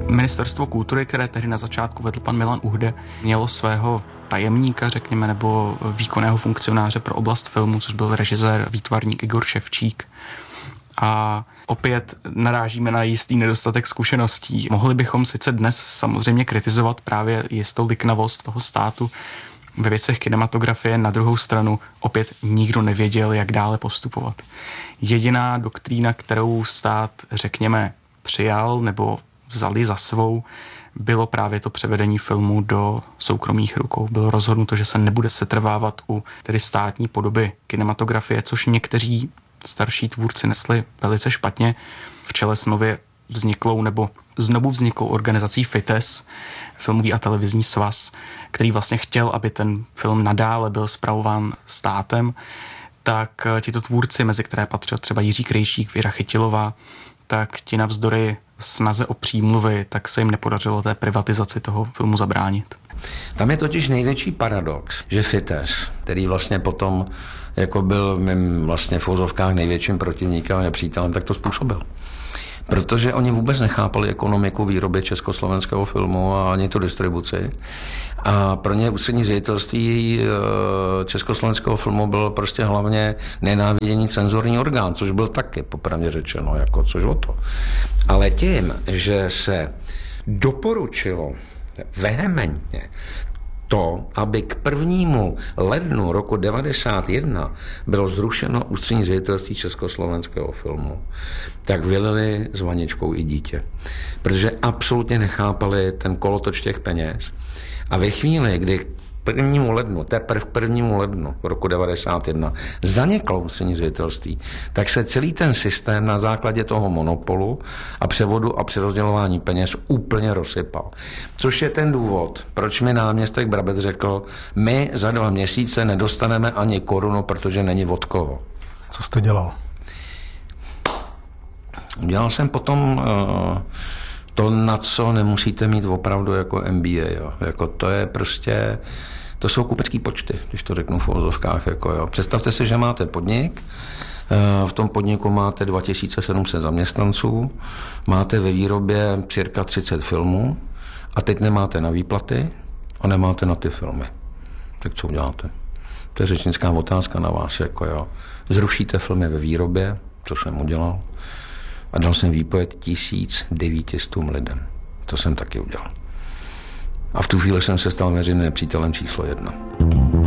Ministerstvo kultury, které tehdy na začátku vedl pan Milan Uhde, mělo svého tajemníka, řekněme, nebo výkonného funkcionáře pro oblast filmu, což byl režisér, výtvarník Igor Ševčík. A opět narážíme na jistý nedostatek zkušeností. Mohli bychom sice dnes samozřejmě kritizovat právě jistou liknavost toho státu ve věcech kinematografie, na druhou stranu opět nikdo nevěděl, jak dále postupovat. Jediná doktrína, kterou stát, řekněme, přijal nebo vzali za svou, bylo právě to převedení filmu do soukromých rukou. Bylo rozhodnuto, že se nebude setrvávat u tedy státní podoby kinematografie, což někteří starší tvůrci nesli velice špatně. V čele s nově vzniklou nebo znovu vzniklou organizací FITES, Filmový a televizní svaz, který vlastně chtěl, aby ten film nadále byl spravován státem, tak tito tvůrci, mezi které patřil třeba Jiří Krejčík, Věra Chytilová, tak ti navzdory snaze o přímluvy, tak se jim nepodařilo té privatizaci toho filmu zabránit. Tam je totiž největší paradox, že FITES, který vlastně potom jako byl mým vlastně v uvozovkách největším protivníkem a nepřítelem, tak to způsobil. Protože oni vůbec nechápali ekonomiku výroby československého filmu a ani tu distribuci. A pro ně ústřední ředitelství československého filmu byl prostě hlavně nenáviděný cenzurní orgán, což byl taky popravdě řečeno, jako což o to. Ale tím, že se doporučilo vehementně to, aby k 1. lednu roku 1991 bylo zrušeno ústřední ředitelství československého filmu, tak vylili s vaničkou i dítě. Protože absolutně nechápali ten kolotoč těch peněz. A ve chvíli, kdy teprve k 1. lednu roku 1991 zaniklo ústřední ředitelství, tak se celý ten systém na základě toho monopolu a převodu a přerozdělování peněz úplně rozsypal. Což je ten důvod, proč mi náměstek Brabec řekl, my za 2 měsíce nedostaneme ani korunu, protože není od koho. Co jste dělal? Dělal jsem potom to, na co nemusíte mít opravdu jako MBA. Jo. Jako to je prostě, to jsou kupecký počty, když to řeknu v uvozovkách. Jako jo. Představte si, že máte podnik, v tom podniku máte 2700 zaměstnanců, máte ve výrobě cirka 30 filmů a teď nemáte na výplaty a nemáte na ty filmy. Tak co uděláte? To je řečnická otázka na vás. Jako jo. Zrušíte filmy ve výrobě, co jsem udělal, a dal jsem výpověď 1900 lidem. To jsem taky udělal. A v tu chvíli jsem se stal veřejným nepřítelem číslo 1.